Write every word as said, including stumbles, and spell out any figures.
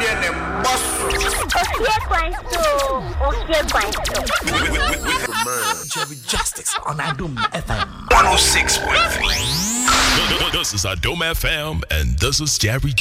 dear name, boss. Okay, Kwanso. Okay, Kwanso. Jerry Justice on Adum F M one oh six point three. This is Adum F M, and this is Jerry